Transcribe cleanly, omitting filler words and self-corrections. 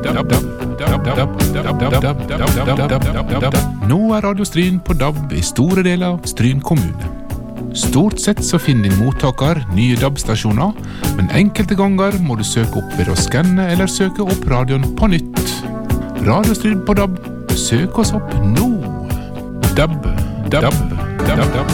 Nå Radio Stryn på DAB I store deler av Stryn kommune. Stort sett så finner din mottaker nye DAB-stasjoner, men enkelte ganger må du søke opp ved å skanne eller søke opp radioen på nytt. Radio Stryn på DAB, søk oss opp nå. DAB.